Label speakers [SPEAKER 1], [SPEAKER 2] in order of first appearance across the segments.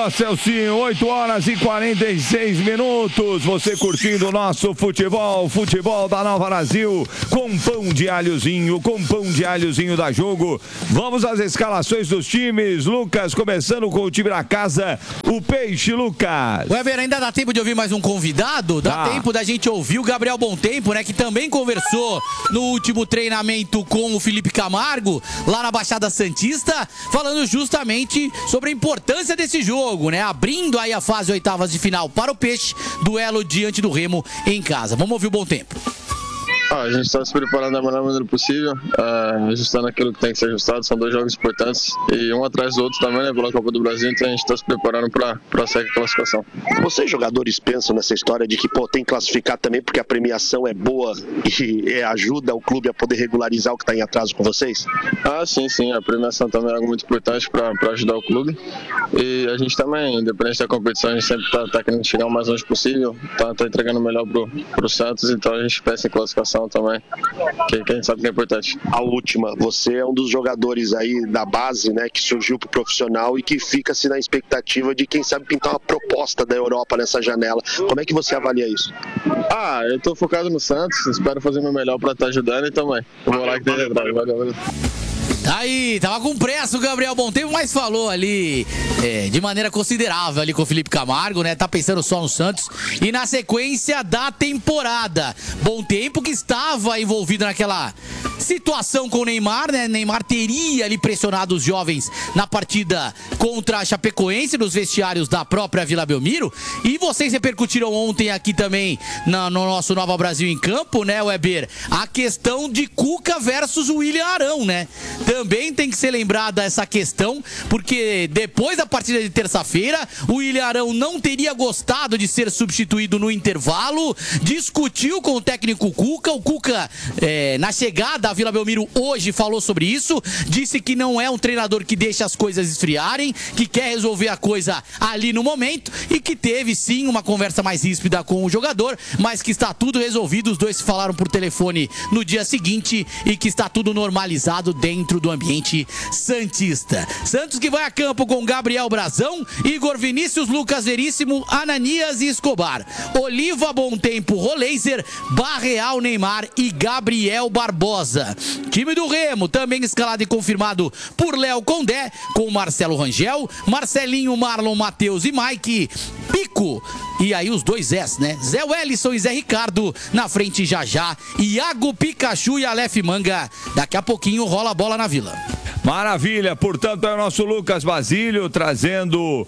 [SPEAKER 1] Ô, Celcinho, 8 horas e 46 minutos. Você curtindo o nosso futebol da Nova Brasil, com pão de alhozinho da Jogo. Vamos às escalações dos times. Lucas, começando com o time da casa, o Peixe, Lucas.
[SPEAKER 2] Weber, ainda dá tempo de ouvir mais um convidado? Dá tempo da gente ouvir o Gabriel Bontempo, né? Que também conversou no último treinamento com o Felipe Camargo, lá na Baixada Santista, falando justamente sobre a importância desse jogo, né? Abrindo aí a fase oitavas de final para o Peixe, duelo diante do Remo em casa. Vamos ouvir o Bontempo.
[SPEAKER 3] A gente está se preparando da melhor maneira possível, ajustando aquilo que tem que ser ajustado. São dois jogos importantes e um atrás do outro também, né, pela Copa do Brasil, então a gente está se preparando para sair com a classificação. Vocês, jogadores, pensam nessa história de que tem que classificar também porque a premiação é boa e ajuda o clube a poder regularizar o que está em atraso com vocês? Sim, a premiação também é algo muito importante para ajudar o clube, e a gente também, independente da competição, a gente sempre está querendo chegar o mais longe possível, tá entregando o melhor pro Santos, então a gente pensa em classificação também, que a gente sabe que é importante. A última, você é um dos jogadores aí da base, né, que surgiu pro profissional e que fica-se na expectativa de, quem sabe, pintar uma proposta da Europa nessa janela. Como é que você avalia isso? Eu tô focado no Santos, espero fazer o meu melhor para estar ajudando e também. Vou lá que tem atrás. Valeu.
[SPEAKER 2] Aí, tava com pressa o Gabriel Bontempo, mas falou ali de maneira considerável ali com o Felipe Camargo, né? Tá pensando só no Santos e na sequência da temporada. Bontempo que estava envolvido naquela situação com o Neymar, né? Neymar teria ali pressionado os jovens na partida contra a Chapecoense, nos vestiários da própria Vila Belmiro. E vocês repercutiram ontem aqui também no nosso Nova Brasil em Campo, né, Weber? A questão de Cuca versus William Arão, né? Também tem que ser lembrada essa questão, porque depois da partida de terça-feira, o William Arão não teria gostado de ser substituído no intervalo, discutiu com o técnico Cuca. O Cuca, na chegada à Vila Belmiro hoje, falou sobre isso, disse que não é um treinador que deixa as coisas esfriarem, que quer resolver a coisa ali no momento e que teve sim uma conversa mais ríspida com o jogador, mas que está tudo resolvido. Os dois se falaram por telefone no dia seguinte e que está tudo normalizado dentro do ambiente santista. Santos que vai a campo com Gabriel Brazão, Igor Vinícius, Lucas Veríssimo, Ananias e Escobar, Oliva, Bontempo, Roleiser, Barreal, Neymar e Gabriel Barbosa. Time do Remo também escalado e confirmado por Léo Condé, com Marcelo Rangel, Marcelinho, Marlon, Matheus e Mike, Pico, e aí os dois S, né? Zé Wellison e Zé Ricardo na frente já, Iago, Pikachu e Aleph Manga. Daqui a pouquinho rola a bola na Vila.
[SPEAKER 1] Maravilha, portanto é o nosso Lucas Basílio trazendo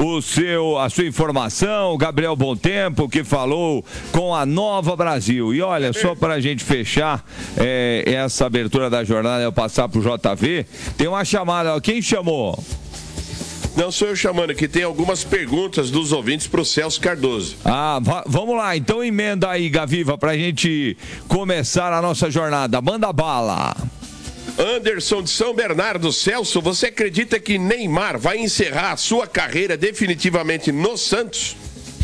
[SPEAKER 1] a sua informação, o Gabriel Bontempo que falou com a Nova Brasil. E olha, só para a gente fechar essa abertura da jornada, eu passar pro JV, tem uma chamada, quem chamou?
[SPEAKER 4] Não sou eu chamando aqui, tem algumas perguntas dos ouvintes pro Celso Cardoso.
[SPEAKER 1] Vamos lá, então emenda aí, Gaviva, pra gente começar a nossa jornada. Manda bala.
[SPEAKER 4] Anderson de São Bernardo. Celso, você acredita que Neymar vai encerrar a sua carreira definitivamente no Santos?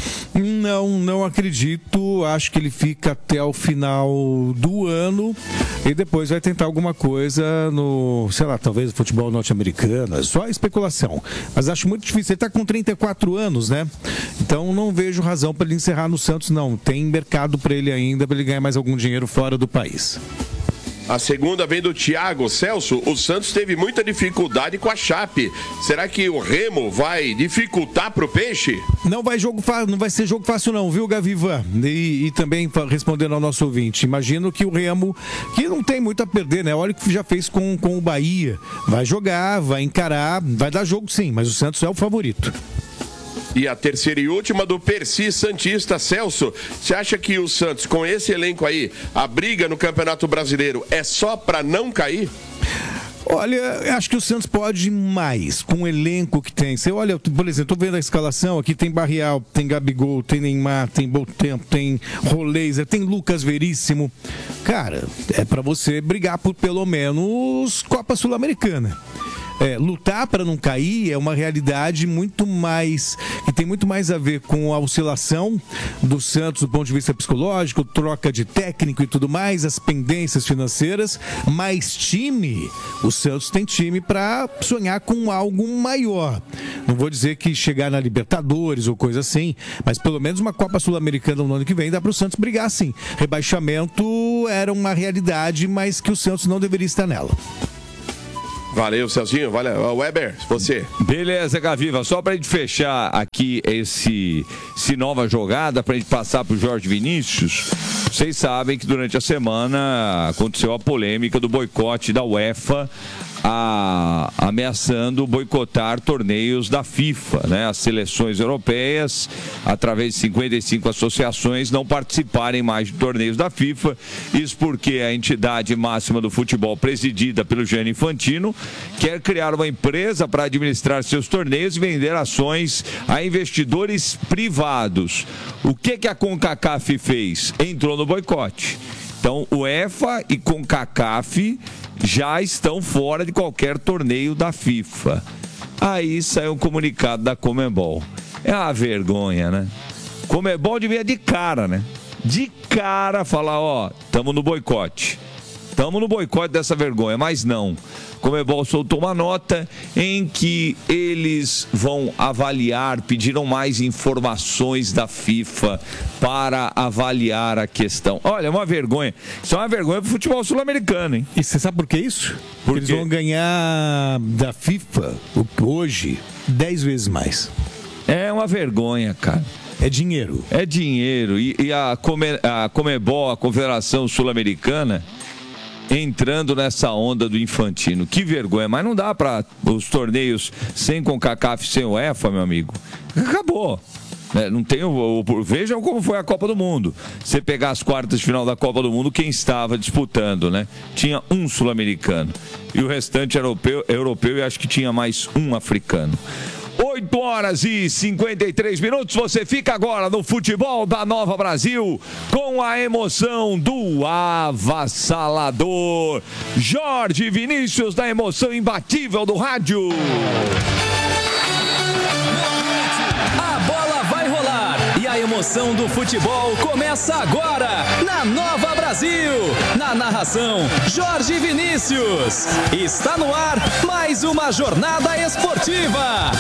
[SPEAKER 5] Não acredito. Acho que ele fica até o final do ano e depois vai tentar alguma coisa no, sei lá, talvez no futebol norte-americano. É só especulação. Mas acho muito difícil. Ele está com 34 anos, né? Então não vejo razão para ele encerrar no Santos, não. Tem mercado para ele ainda, para ele ganhar mais algum dinheiro fora do país.
[SPEAKER 4] A segunda vem do Thiago. Celso, o Santos teve muita dificuldade com a Chape. Será que o Remo vai dificultar pro Peixe?
[SPEAKER 5] Não vai ser jogo fácil não, viu, Gaviva? E também respondendo ao nosso ouvinte, imagino que o Remo, que não tem muito a perder, né? Olha o que já fez com o Bahia. Vai jogar, vai encarar, vai dar jogo sim, mas o Santos é o favorito.
[SPEAKER 4] E a terceira e última do Percy Santista. Celso, você acha que o Santos, com esse elenco aí, a briga no Campeonato Brasileiro é só para não cair?
[SPEAKER 5] Olha, eu acho que o Santos pode mais com o elenco que tem. Você olha, por exemplo, estou vendo a escalação aqui, tem Barreal, tem Gabigol, tem Neymar, tem Bontempo, tem Roleiser, tem Lucas Veríssimo. Cara, é para você brigar por pelo menos Copa Sul-Americana. Lutar para não cair é uma realidade muito mais, que tem muito mais a ver com a oscilação do Santos do ponto de vista psicológico, troca de técnico e tudo mais, as pendências financeiras, mas time, o Santos tem time para sonhar com algo maior. Não vou dizer que chegar na Libertadores ou coisa assim, mas pelo menos uma Copa Sul-Americana no ano que vem dá para o Santos brigar sim. Rebaixamento era uma realidade, mas que o Santos não deveria estar nela.
[SPEAKER 4] Valeu, Celcinho. Valeu. Weber, você.
[SPEAKER 1] Beleza, Gaviva. Só pra gente fechar aqui esse nova jogada, pra gente passar pro Jorge Vinícius. Vocês sabem que durante a semana aconteceu a polêmica do boicote da UEFA, ameaçando boicotar torneios da FIFA, né? As seleções europeias, através de 55 associações, não participarem mais de torneios da FIFA. Isso porque a entidade máxima do futebol, presidida pelo Gianni Infantino, quer criar uma empresa para administrar seus torneios e vender ações a investidores privados. O que a CONCACAF fez? Entrou no boicote. Então, UEFA e CONCACAF já estão fora de qualquer torneio da FIFA. Aí saiu um comunicado da Conmebol. É uma vergonha, né? Conmebol devia de cara, né? De cara falar, ó, estamos no boicote. Estamos no boicote dessa vergonha, mas não. Conmebol soltou uma nota em que eles vão avaliar, pediram mais informações da FIFA para avaliar a questão. Olha, é uma vergonha. Isso é uma vergonha pro futebol sul-americano, hein?
[SPEAKER 5] E você sabe por que isso? Porque eles vão ganhar da FIFA hoje 10 vezes mais.
[SPEAKER 1] É uma vergonha, cara.
[SPEAKER 5] É dinheiro.
[SPEAKER 1] É dinheiro. E a Conmebol, a Confederação Sul-Americana, entrando nessa onda do Infantino. Que vergonha, mas não dá para os torneios sem CONCACAF, sem UEFA, meu amigo. Acabou. Não tem vejam como foi a Copa do Mundo. Você pegar as quartas de final da Copa do Mundo, quem estava disputando, né? Tinha um sul-americano e o restante era europeu e acho que tinha mais um africano. 8 horas e 53 minutos, você fica agora no futebol da Nova Brasil com a emoção do avassalador Jorge Vinícius, da emoção imbatível do rádio.
[SPEAKER 6] A bola vai rolar e a emoção do futebol começa agora na Nova Brasil. Na narração, Jorge Vinícius. Está no ar mais uma jornada esportiva.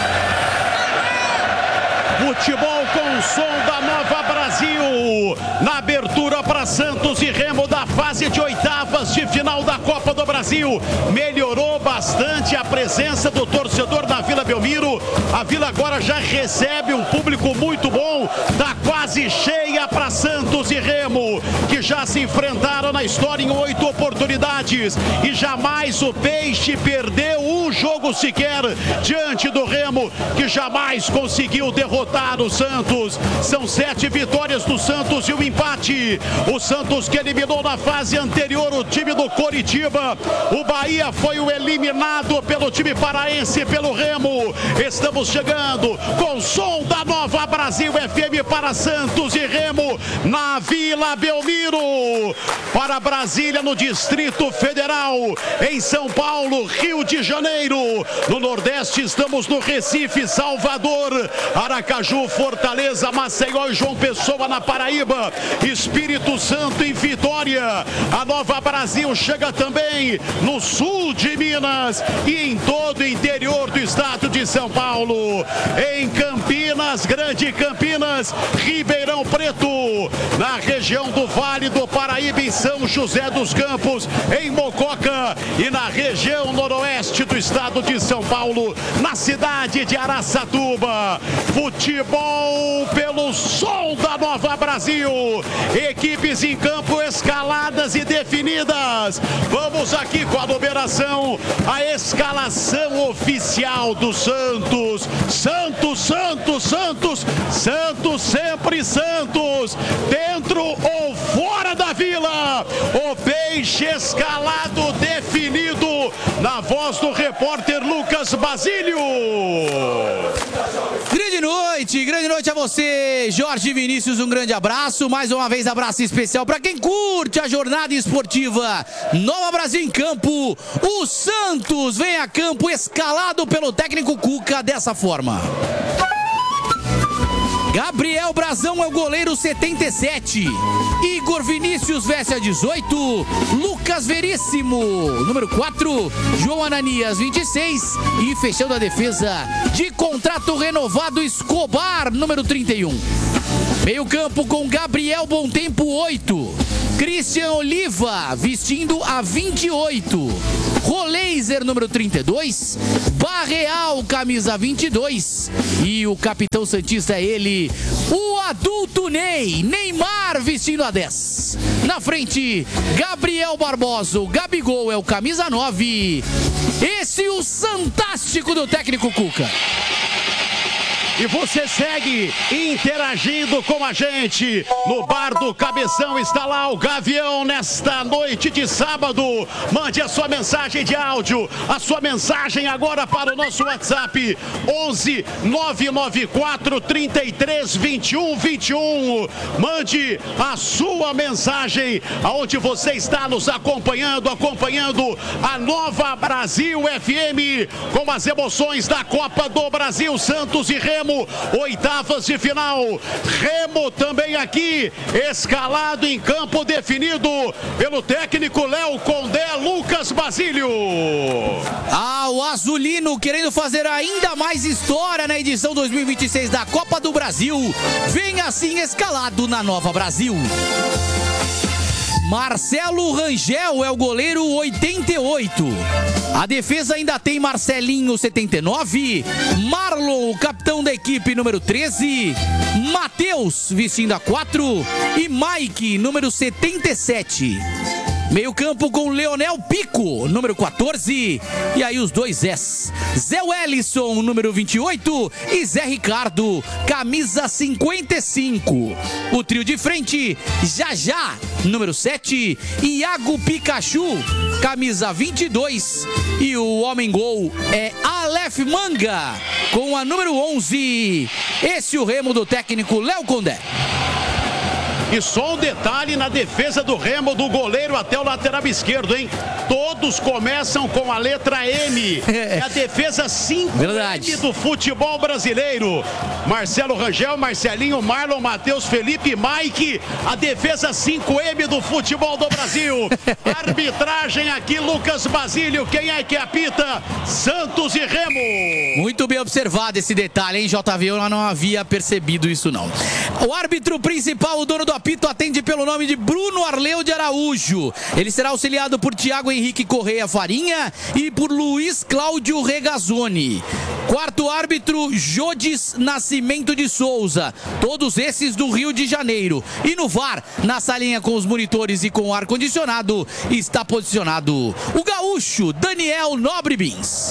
[SPEAKER 7] Futebol com o som da Nova Brasil, na abertura para Santos e Remo da fase de oitavas de final da Copa do Brasil. Melhorou bastante a presença do torcedor da Vila Belmiro. A Vila agora já recebe um público muito bom, tá quase cheia para Santos e Remo, que já se enfrentaram na história em 8 oportunidades e jamais o Peixe perdeu um jogo sequer diante do Remo, que jamais conseguiu derrotar o Santos. São 7 vitórias do Santos e um empate. O Santos que eliminou na fase anterior o time do Coritiba. O Bahia foi o eliminado pelo time paraense, pelo Remo. Estamos chegando com o som da Nova Brasil FM para Santos e Remo na Vila Belmiro. Para Brasília, no Distrito Federal, em São Paulo, Rio de Janeiro. No Nordeste estamos no Recife, Salvador, Aracaju, Fortaleza, Maceió e João Pessoa na Paraíba, Espírito Santo em Vitória. A Nova Brasil chega também no sul de Minas e em todo o interior do estado de São Paulo. Em Campinas, Grande Campinas, Ribeirão Preto, na região do Vale do Paraíba, em São José dos Campos, em Mococa e na região noroeste do estado de São Paulo, na cidade de Araçatuba. Futebol pelo som da Nova Brasil. Equipes em campo escaladas e definidas. Vamos aqui com a numeração, a escalação oficial do Santos. Santos, Santos, Santos, Santos, sempre Santos. Dentro ou fora da Vila. O Peixe escalado, definido, na voz do repórter Lucas Basílio.
[SPEAKER 2] Grande noite a você, Jorge Vinícius, um grande abraço, mais uma vez abraço especial para quem curte a jornada esportiva. Nova Brasil em campo, o Santos vem a campo escalado pelo técnico Cuca dessa forma. Gabriel Brazão é o goleiro 77. Igor Vinícius veste a 18. Lucas Veríssimo, número 4. João Ananias, 26. E fechando a defesa de contrato renovado, Escobar, número 31. Meio campo com Gabriel Bontempo, 8. Christian Oliva, vestindo a 28. Roleiser, número 32. Barreal, camisa 22. E o capitão santista é ele, o adulto Neymar, vestindo a 10. Na frente, Gabriel Barbosa, o Gabigol é o camisa 9. Esse é o fantástico do técnico Cuca.
[SPEAKER 7] E você segue interagindo com a gente. No Bar do Cabeção está lá o Gavião nesta noite de sábado. Mande a sua mensagem de áudio, a sua mensagem agora para o nosso WhatsApp 11 994 33 21 21. Mande a sua mensagem aonde você está nos acompanhando a Nova Brasil FM com as emoções da Copa do Brasil. Santos e Remo, oitavas de final. Remo também aqui, escalado em campo, definido pelo técnico Léo Condé, Lucas Basílio.
[SPEAKER 2] O azulino querendo fazer ainda mais história na edição 2026 da Copa do Brasil. Vem assim escalado na Nova Brasil. Marcelo Rangel é o goleiro 88. A defesa ainda tem Marcelinho 79, Marlon, o capitão da equipe, número 13, Matheus vestindo a 4 e Mike, número 77. Meio campo com Leonel Pico, número 14. E aí os dois Zés. Zé Wellison, número 28. E Zé Ricardo, camisa 55. O trio de frente, Jajá, número 7. Iago Pikachu, camisa 22. E o homem-gol é Aleph Manga, com a número 11. Esse o Remo do técnico Léo Condé.
[SPEAKER 7] E só um detalhe na defesa do Remo, do goleiro até o lateral esquerdo, hein? Todos começam com a letra M. É a defesa 5M do futebol brasileiro. Marcelo Rangel, Marcelinho, Marlon, Matheus, Felipe, Mike. A defesa 5M do futebol do Brasil. Arbitragem aqui, Lucas Basílio. Quem é que apita? Santos e Remo.
[SPEAKER 2] Muito bem observado esse detalhe, hein, JV? Eu não havia percebido isso, não. O árbitro principal, o dono do apito, atende pelo nome de Bruno Arleu de Araújo. Ele será auxiliado por Thiago Henrique Correia Farinha e por Luiz Cláudio Regazzoni. Quarto árbitro, Jodes Nascimento de Souza. Todos esses do Rio de Janeiro. E no VAR, na salinha com os monitores e com o ar-condicionado, está posicionado o gaúcho Daniel Nobre Bins.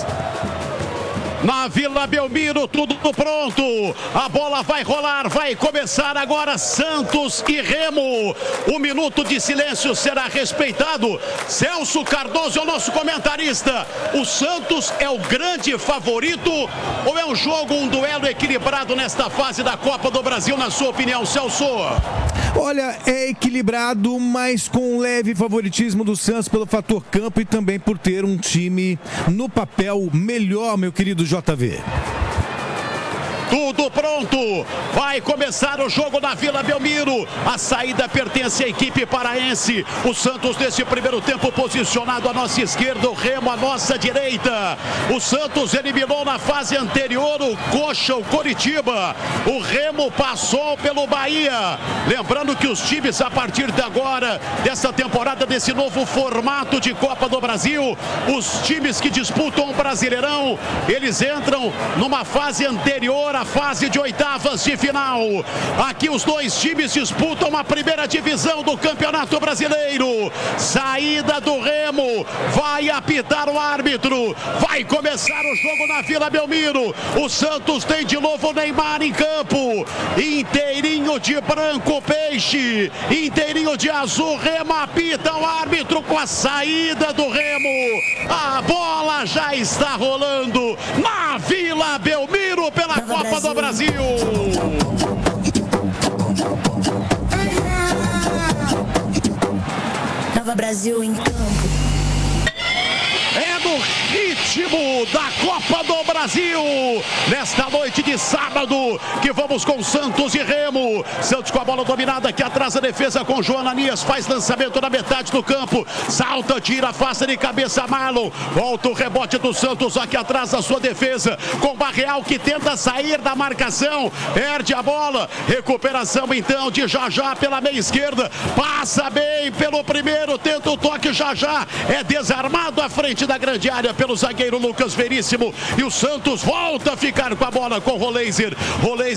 [SPEAKER 7] Na Vila Belmiro, tudo pronto. A bola vai rolar, vai começar agora Santos e Remo. Um minuto de silêncio será respeitado. Celso Cardoso é o nosso comentarista. O Santos é o grande favorito ou é um jogo, um duelo equilibrado nesta fase da Copa do Brasil, na sua opinião, Celso?
[SPEAKER 5] Olha, é equilibrado, mas com um leve favoritismo do Santos pelo fator campo e também por ter um time no papel melhor, meu querido JV.
[SPEAKER 7] Tudo pronto, vai começar o jogo na Vila Belmiro. A saída pertence à equipe paraense. O Santos nesse primeiro tempo posicionado à nossa esquerda, o Remo à nossa direita. O Santos eliminou na fase anterior o Coxa, o Coritiba. O Remo passou pelo Bahia. Lembrando que os times, a partir de agora, dessa temporada, desse novo formato de Copa do Brasil, os times que disputam o Brasileirão, eles entram numa fase anterior a fase de oitavas de final. Aqui os dois times disputam a primeira divisão do Campeonato Brasileiro. Saída do Remo, vai apitar o árbitro, vai começar o jogo na Vila Belmiro. O Santos tem de novo o Neymar em campo, inteirinho de branco peixe, inteirinho de azul. Remo apita o árbitro com a saída do Remo. A bola já está rolando na Vila Belmiro pela Copa do Brasil.
[SPEAKER 8] Nova Brasil em campo.
[SPEAKER 7] É no ritmo último da Copa do Brasil. Nesta noite de sábado, que vamos com Santos e Remo. Santos com a bola dominada aqui atrás, a defesa com João Ananias, faz lançamento na metade do campo, salta, tira, afasta de cabeça Marlon, volta o rebote do Santos aqui atrás da sua defesa, com Barreal que tenta sair da marcação, perde a bola, recuperação então de Jajá pela meia esquerda, passa bem pelo primeiro, tenta o toque, Jajá é desarmado à frente da grande área pelo zagueiro Lucas Veríssimo, e o Santos volta a ficar com a bola com Roleiser.